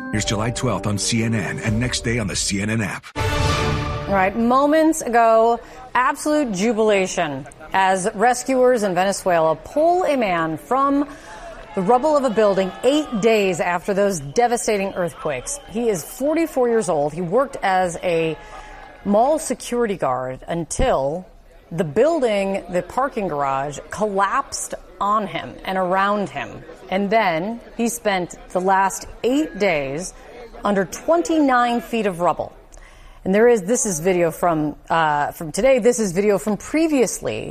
Here's July 12th on CNN and next day on the CNN app. All right, moments ago, absolute jubilation as rescuers in Venezuela pull a man from the rubble of a building 8 days after those devastating earthquakes. He is 44 years old. He worked as a mall security guard until the building, the parking garage, collapsed on him and around him. And then he spent the last 8 days under 29 feet of rubble. And this is video from today. This is video from previously.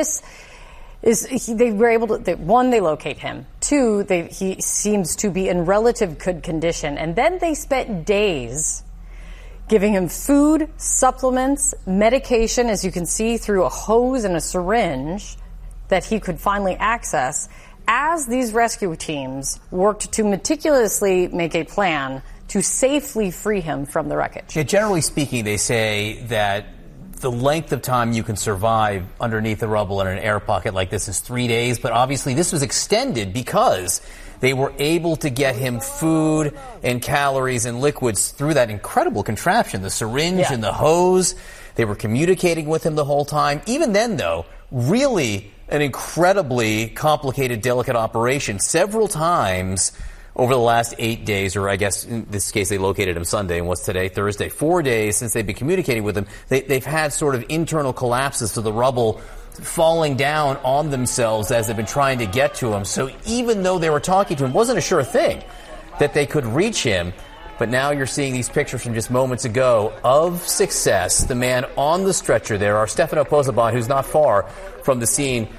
They were able to, one, they locate him. Two, he seems to be in relative good condition. And then they spent days giving him food, supplements, medication, as you can see, through a hose and a syringe that he could finally access as these rescue teams worked to meticulously make a plan to safely free him from the wreckage. Yeah, generally speaking, they say that the length of time you can survive underneath the rubble in an air pocket like this is 3 days, but obviously this was extended because they were able to get him food and calories and liquids through that incredible contraption, the syringe and the hose. They were communicating with him the whole time. Even then, though, really an incredibly complicated, delicate operation. Several times over the last 8 days, or I guess in this case they located him Sunday, and what's today? Thursday. 4 days since they've been communicating with him. They've had sort of internal collapses to the rubble falling down on themselves as they've been trying to get to him. So even though they were talking to him, it wasn't a sure thing that they could reach him. But now you're seeing these pictures from just moments ago of success. The man on the stretcher there, our Stefano Pozzebon, who's not far from the scene,